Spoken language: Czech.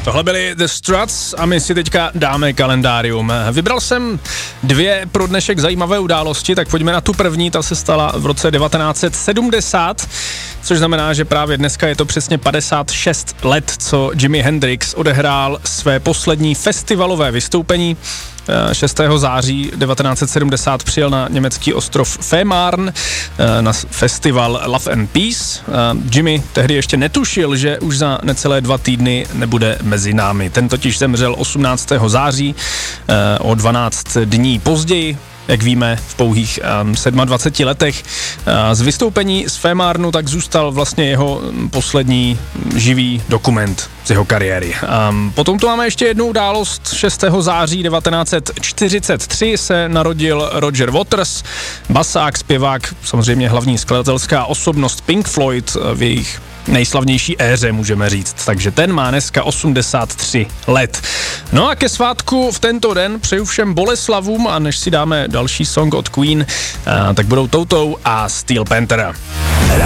Tohle byly The Struts a my si teďka dáme kalendárium. Vybral jsem 2 pro dnešek zajímavé události, tak pojďme na tu první, ta se stala v roce 1970, což znamená, že právě dneska je to přesně 56 let, co Jimi Hendrix odehrál své poslední festivalové vystoupení. 6. září 1970 přijel na německý ostrov Fehmarn na festival Love and Peace. Jimmy tehdy ještě netušil, že už za necelé 2 týdny nebude mezi námi. Ten totiž zemřel 18. září, o 12 dní později, jak víme, v pouhých 27 letech. Z vystoupení z Fehmarnu tak zůstal vlastně jeho poslední živý dokument z jeho kariéry. Potom tu máme ještě jednu událost. 6. září 1943 se narodil Roger Waters, basák, zpěvák, samozřejmě hlavní skladatelská osobnost Pink Floyd v jejich nejslavnější éře, můžeme říct. Takže ten má dneska 83 let. No a ke svátku v tento den přeju všem Boleslavům a než si dáme další song od Queen, tak budou Toto a Steel Panther.